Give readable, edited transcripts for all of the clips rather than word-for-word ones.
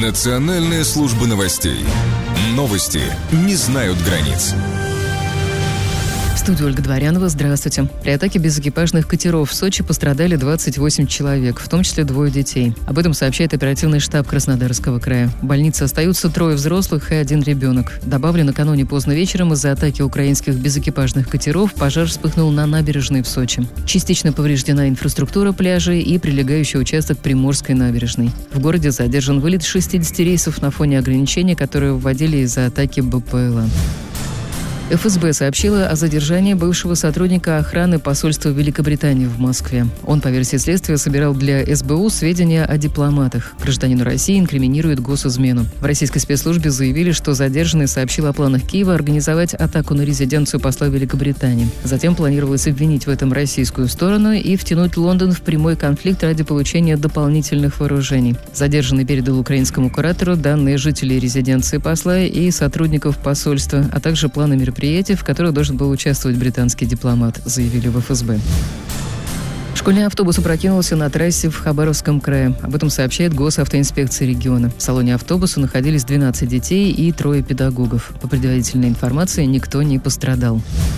Национальная служба новостей. Новости не знают границ. В студии Ольга Дворянова. Здравствуйте. При атаке безэкипажных катеров в Сочи пострадали 28 человек, в том числе 2 детей. Об этом сообщает оперативный штаб Краснодарского края. В больнице остаются 3 взрослых и 1 ребенок. Добавлю, накануне поздно вечером из-за атаки украинских безэкипажных катеров пожар вспыхнул на набережной в Сочи. Частично повреждена инфраструктура пляжей и прилегающий участок Приморской набережной. В городе задержан вылет 60 рейсов на фоне ограничений, которые вводили из-за атаки БПЛА. ФСБ сообщила о задержании бывшего сотрудника охраны посольства Великобритании в Москве. Он, по версии следствия, собирал для СБУ сведения о дипломатах. Гражданину России инкриминирует госизмену. В российской спецслужбе заявили, что задержанный сообщил о планах Киева организовать атаку на резиденцию посла Великобритании. Затем планировалось обвинить в этом российскую сторону и втянуть Лондон в прямой конфликт ради получения дополнительных вооружений. Задержанный передал украинскому куратору данные жителей резиденции посла и сотрудников посольства, а также планы мероприятий, в которых должен был участвовать британский дипломат, заявили в ФСБ. Школьный автобус опрокинулся на трассе в Хабаровском крае. Об этом сообщает госавтоинспекция региона. В салоне автобуса находились 12 детей и 3 педагогов. По предварительной информации, никто не пострадал.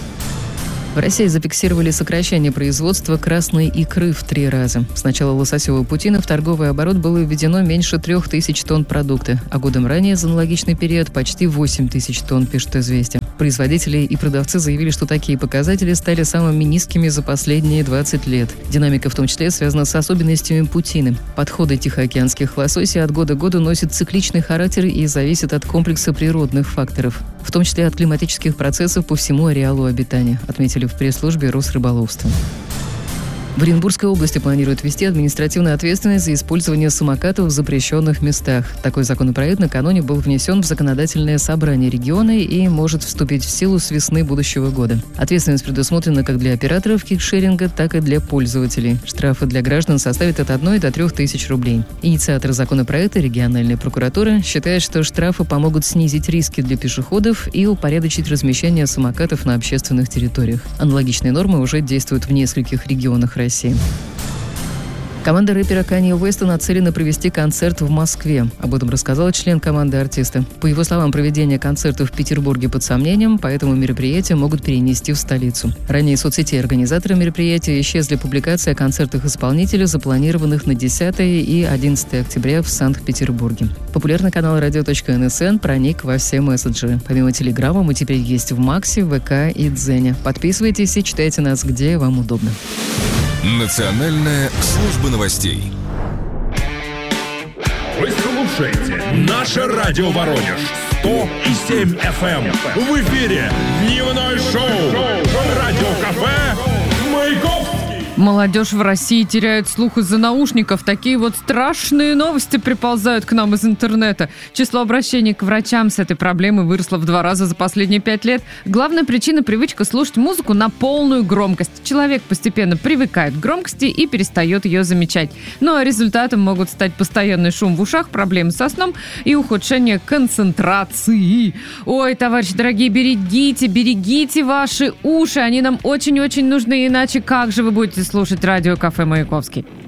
В России зафиксировали сокращение производства красной икры в 3 раза. С начала лососевого путина в торговый оборот было введено меньше 3000 тонн продукта, а годом ранее за аналогичный период почти 8000 тонн, пишет «Известия». Производители и продавцы заявили, что такие показатели стали самыми низкими за последние 20 лет. Динамика в том числе связана с особенностями путины. Подходы тихоокеанских лососей от года к году носят цикличный характер и зависят от комплекса природных факторов, в том числе от климатических процессов по всему ареалу обитания, отметили в пресс-службе Росрыболовства. В Оренбургской области планируют ввести административную ответственность за использование самокатов в запрещенных местах. Такой законопроект накануне был внесен в законодательное собрание региона и может вступить в силу с весны будущего года. Ответственность предусмотрена как для операторов кикшеринга, так и для пользователей. Штрафы для граждан составят от 1 до 3 тысяч рублей. Инициатор законопроекта, региональная прокуратура, считает, что штрафы помогут снизить риски для пешеходов и упорядочить размещение самокатов на общественных территориях. Аналогичные нормы уже действуют в нескольких регионах России. Команда рэпера Канье Уэста нацелена провести концерт в Москве. Об этом рассказал член команды артиста. По его словам, проведение концерта в Петербурге под сомнением, поэтому мероприятия могут перенести в столицу. Ранее в соцсети организатора мероприятия исчезли публикации о концертах исполнителя, запланированных на 10 и 11 октября в Санкт-Петербурге. Популярный канал radio.nsn проник во все мессенджеры. Помимо Телеграма мы теперь есть в Максе, ВК и Дзене. Подписывайтесь и читайте нас, где вам удобно. Национальная служба новостей. Вы слушаете наше радио Воронеж 100,7 FM. В эфире дневное шоу «Радиокафе Маяковский». Молодежь в России теряет слух из-за наушников. Такие вот страшные новости приползают к нам из интернета. Число обращений к врачам с этой проблемой выросло в 2 раза за последние 5 лет. Главная причина – привычка слушать музыку на полную громкость. Человек постепенно привыкает к громкости и перестает ее замечать. Ну а результатом могут стать постоянный шум в ушах, проблемы со сном и ухудшение концентрации. Ой, товарищи дорогие, берегите ваши уши. Они нам очень-очень нужны, иначе как же вы будете слушать радио «Кафе Маяковский»?